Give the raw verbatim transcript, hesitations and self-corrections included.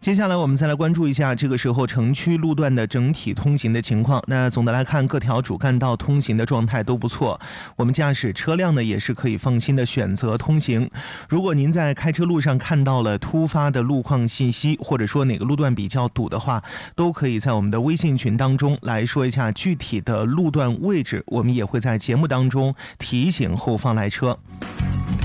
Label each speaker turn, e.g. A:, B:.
A: 接下来我们再来关注一下这个时候城区路段的整体通行的情况。那总的来看，各条主干道通行的状态都不错，我们驾驶车辆呢也是可以放心的选择通行。如果您在开车路上看到了突发的路况信息，或者说哪个路段比较堵的话，都可以在我们的微信群当中来说一下具体的路段位置，我们也会在节目当中提醒后方来车。